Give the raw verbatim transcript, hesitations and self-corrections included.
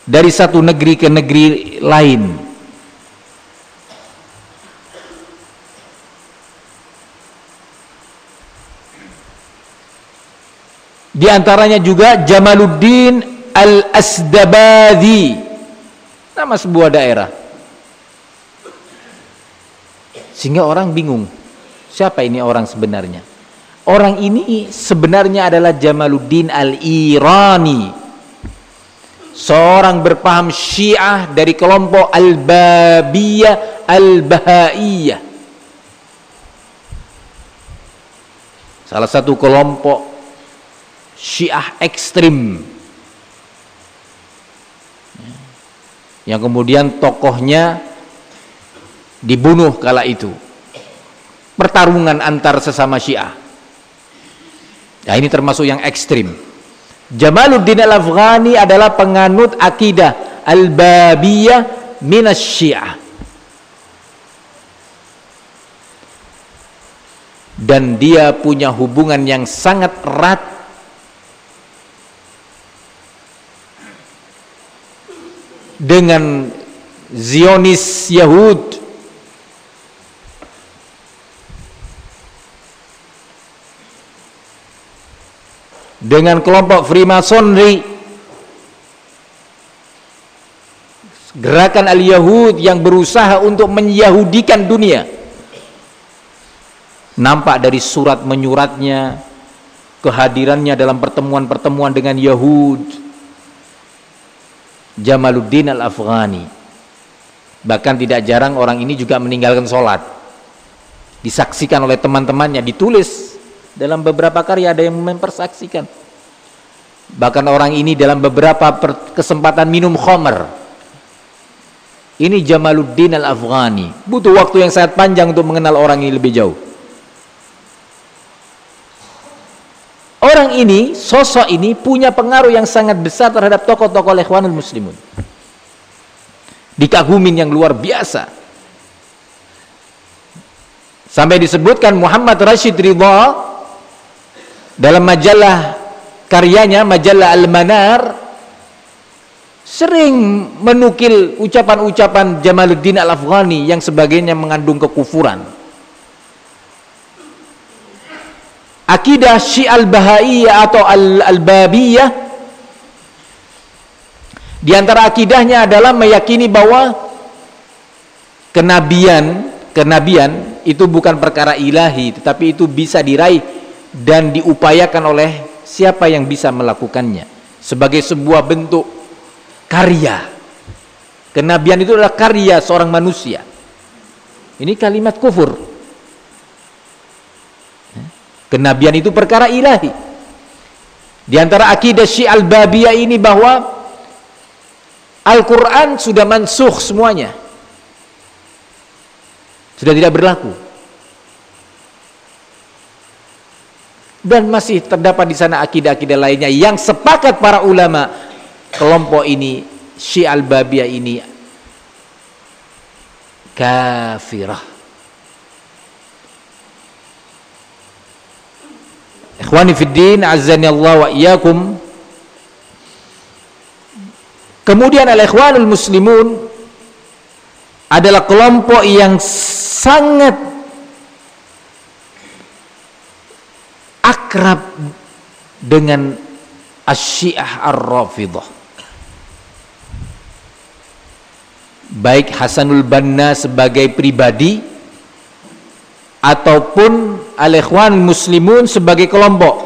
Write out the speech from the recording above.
dari satu negeri ke negeri lain. Di antaranya juga Jamaluddin Al-Asdabadi, nama sebuah daerah. Sehingga orang bingung, siapa ini orang sebenarnya? Orang ini sebenarnya adalah Jamaluddin Al-Irani, seorang berpaham Syiah dari kelompok Al-Babiyah Al-Bahaiyah, salah satu kelompok Syiah ekstrim yang kemudian tokohnya dibunuh kala itu. Pertarungan antar sesama Syiah. Nah, ini termasuk yang ekstrim. Jamaluddin Al-Afghani adalah penganut akidah Al-Babiyah minas Syiah. Dan dia punya hubungan yang sangat erat dengan Zionis Yahud, dengan kelompok Freemasonry, gerakan Al-Yahud yang berusaha untuk menyahudikan dunia. Nampak dari surat menyuratnya, kehadirannya dalam pertemuan-pertemuan dengan Yahud. Jamaluddin Al-Afghani, bahkan tidak jarang orang ini juga meninggalkan sholat, disaksikan oleh teman-temannya, ditulis dalam beberapa karya, ada yang mempersaksikan. Bahkan orang ini dalam beberapa kesempatan minum khamr. Ini Jamaluddin Al-Afghani. Butuh waktu yang sangat panjang untuk mengenal orang ini lebih jauh. Orang ini, sosok ini punya pengaruh yang sangat besar terhadap tokoh-tokoh Ikhwanul Muslimun. Dikagumin yang luar biasa. Sampai disebutkan Muhammad Rashid Ridha dalam majalah karyanya, majalah Al-Manar, sering menukil ucapan-ucapan Jamaluddin Al-Afghani yang sebagainya mengandung kekufuran. Akidah Syiah Al-Bahaiyah atau Al-Babiyah, di antara akidahnya adalah meyakini bahwa kenabian, kenabian itu bukan perkara ilahi, tetapi itu bisa diraih dan diupayakan oleh siapa yang bisa melakukannya sebagai sebuah bentuk karya. Kenabian itu adalah karya seorang manusia. Ini kalimat kufur. Kenabian itu perkara ilahi. Di antara akidah Syiah Al-Babiyah ini bahwa Al-Quran sudah mansukh semuanya, sudah tidak berlaku. Dan masih terdapat di sana akidah-akidah lainnya yang sepakat para ulama kelompok ini, Syiah Al-Babiyah ini kafirah. Ikhwani fiddin, azzani Allah wa iyyakum. Kemudian al-Ikhwanul Muslimun adalah kelompok yang sangat akrab dengan Asy-Syiah Ar-Rafidhah. Baik Hasanul Banna sebagai pribadi ataupun Al-Ikhwanul Muslimun sebagai kelompok.